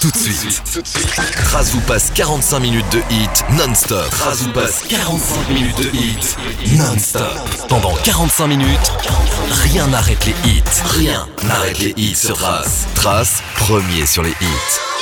tout de suite. Trace vous passe 45 minutes de hit non-stop. Trace vous passe 45 minutes de hit non-stop. Pendant 45 minutes, rien n'arrête les hits. Rien n'arrête les hits sur Trace. Trace, premier sur les hits.